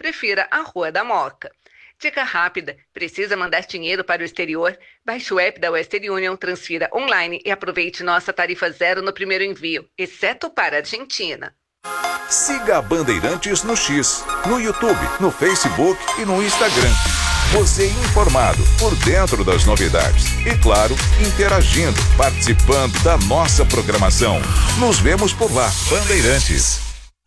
prefira a Rua da Moca. Dica rápida: precisa mandar dinheiro para o exterior? Baixe o app da Western Union, transfira online e aproveite nossa tarifa zero no primeiro envio, exceto para a Argentina. Siga a Bandeirantes no X, no YouTube, no Facebook e no Instagram. Você informado, por dentro das novidades e, claro, interagindo, participando da nossa programação. Nos vemos por lá. Bandeirantes.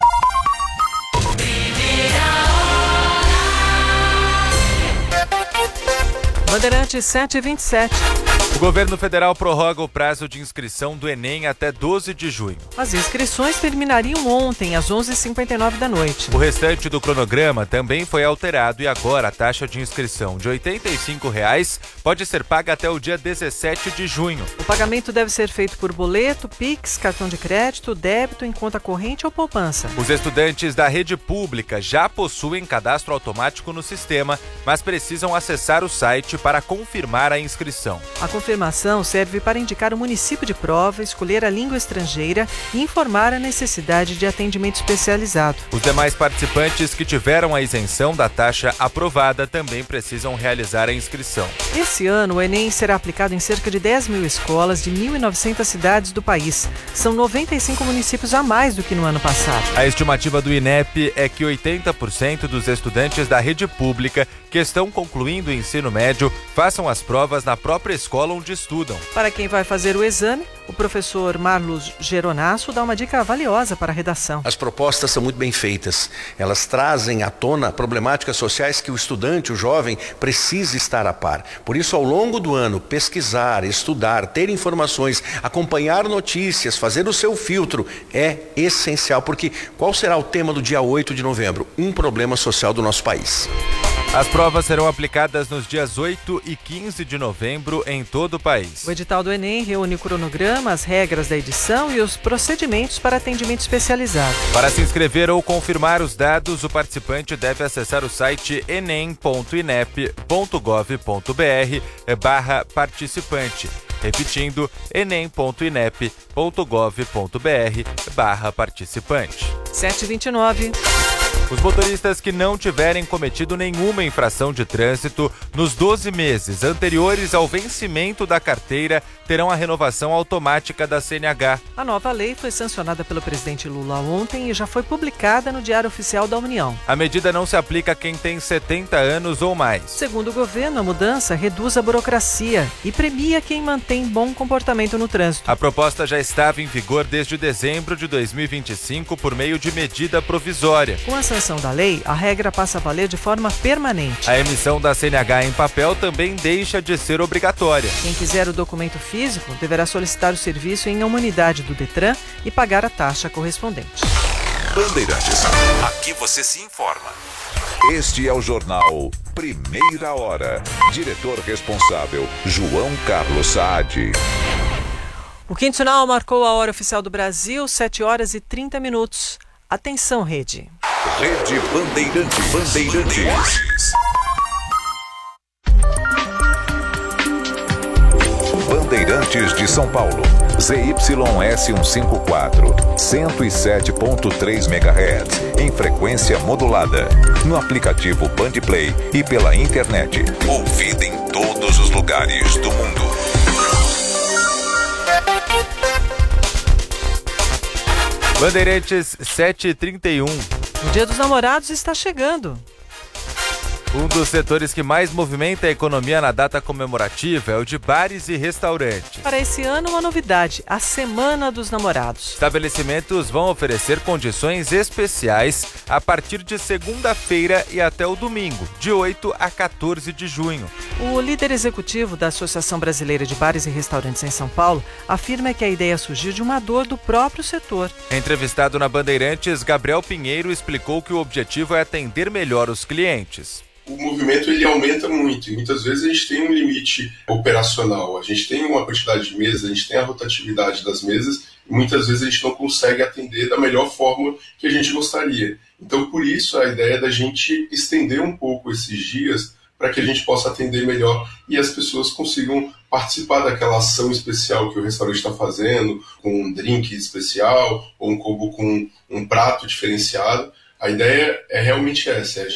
Bandeirantes 7h27. O governo federal prorroga o prazo de inscrição do Enem até 12 de junho. As inscrições terminariam ontem, às 11h59 da noite. O restante do cronograma também foi alterado e agora a taxa de inscrição de R$ 85,00 pode ser paga até o dia 17 de junho. O pagamento deve ser feito por boleto, Pix, cartão de crédito, débito em conta corrente ou poupança. Os estudantes da rede pública já possuem cadastro automático no sistema, mas precisam acessar o site para confirmar a inscrição. A confirmação serve para indicar o município de prova, escolher a língua estrangeira e informar a necessidade de atendimento especializado. Os demais participantes que tiveram a isenção da taxa aprovada também precisam realizar a inscrição. Esse ano, o Enem será aplicado em cerca de 10 mil escolas de 1.900 cidades do país. São 95 municípios a mais do que no ano passado. A estimativa do INEP é que 80% dos estudantes da rede pública que estão concluindo o ensino médio façam as provas na própria escola onde estudam. Para quem vai fazer o exame, o professor Marlos Geronasso dá uma dica valiosa para a redação. As propostas são muito bem feitas. Elas trazem à tona problemáticas sociais que o estudante, o jovem, precisa estar a par. Por isso, ao longo do ano, pesquisar, estudar, ter informações, acompanhar notícias, fazer o seu filtro é essencial. Porque qual será o tema do dia 8 de novembro? Um problema social do nosso país. As provas serão aplicadas nos dias 8 e 15 de novembro em todo o país. O edital do Enem reúne o cronograma, as regras da edição e os procedimentos para atendimento especializado. Para se inscrever ou confirmar os dados, o participante deve acessar o site enem.inep.gov.br/participante. Repetindo, enem.inep.gov.br/participante. 7h29. Os motoristas que não tiverem cometido nenhuma infração de trânsito nos 12 meses anteriores ao vencimento da carteira terão a renovação automática da CNH. A nova lei foi sancionada pelo presidente Lula ontem e já foi publicada no Diário Oficial da União. A medida não se aplica a quem tem 70 anos ou mais. Segundo o governo, a mudança reduz a burocracia e premia quem mantém bom comportamento no trânsito. A proposta já estava em vigor desde dezembro de 2025 por meio de medida provisória. Com a sanção da lei, a regra passa a valer de forma permanente. A emissão da CNH em papel também deixa de ser obrigatória. Quem quiser o documento físico deverá solicitar o serviço em uma unidade do Detran e pagar a taxa correspondente. Bandeirantes. Aqui você se informa. Este é o jornal Primeira Hora. Diretor responsável, João Carlos Saad. O Quinto Sinal marcou a hora oficial do Brasil, 7h30. Atenção, rede. Rede Bandeirantes. Bandeirantes de São Paulo. ZYS 154, 107.3 MHz, em frequência modulada. No aplicativo Bandplay e pela internet. Ouvida em todos os lugares do mundo. Bandeirantes 7h31. O Dia dos Namorados está chegando. Um dos setores que mais movimenta a economia na data comemorativa é o de bares e restaurantes. Para esse ano, uma novidade: a Semana dos Namorados. Estabelecimentos vão oferecer condições especiais a partir de segunda-feira e até o domingo, de 8 a 14 de junho. O líder executivo da Associação Brasileira de Bares e Restaurantes em São Paulo afirma que a ideia surgiu de uma dor do próprio setor. Entrevistado na Bandeirantes, Gabriel Pinheiro explicou que o objetivo é atender melhor os clientes. O movimento ele aumenta muito e muitas vezes a gente tem um limite operacional, a gente tem uma quantidade de mesas, a gente tem a rotatividade das mesas e muitas vezes a gente não consegue atender da melhor forma que a gente gostaria. Então por isso a ideia é da gente estender um pouco esses dias para que a gente possa atender melhor e as pessoas consigam participar daquela ação especial que o restaurante está fazendo, com um drink especial ou um combo com um prato diferenciado. A ideia é realmente essa,